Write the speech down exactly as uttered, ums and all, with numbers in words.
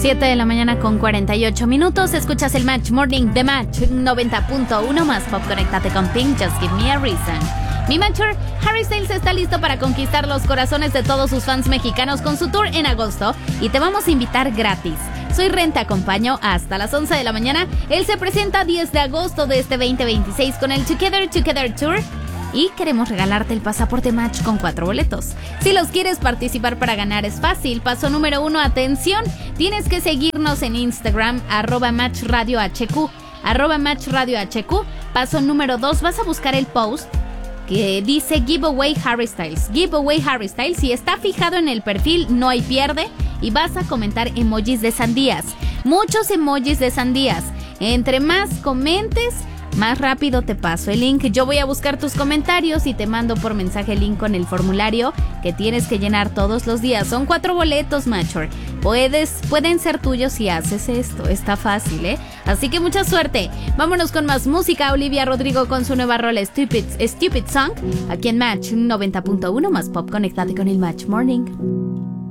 siete de la mañana con cuarenta y ocho minutos. Escuchas el Match Morning de Match noventa punto uno más pop. Conéctate con Pink, Just Give Me a Reason. Mi Matcher, Harry Styles está listo para conquistar los corazones de todos sus fans mexicanos con su tour en agosto y te vamos a invitar gratis. Soy Ren, te acompaño hasta las once de la mañana. Él se presenta diez de agosto de este veinte veintiséis con el Together Together Tour. Y queremos regalarte el pasaporte Match con cuatro boletos. Si los quieres participar para ganar es fácil. Paso número uno, atención. Tienes que seguirnos en Instagram, arroba Match Radio H Q. Arroba Match Radio H Q. Paso número dos, vas a buscar el post que dice Giveaway Harry Styles. Giveaway Harry Styles. Si está fijado en el perfil, no hay pierde. Y vas a comentar emojis de sandías. Muchos emojis de sandías. Entre más comentes, más rápido te paso el link. Yo voy a buscar tus comentarios y te mando por mensaje el link con el formulario que tienes que llenar todos los días. Son cuatro boletos, Matcher. Puedes, pueden ser tuyos si haces esto. Está fácil, ¿eh? Así que mucha suerte. Vámonos con más música. Olivia Rodrigo con su nueva rola Stupid, Stupid Song. Aquí en Match noventa punto uno más pop. Conéctate con el Match Morning.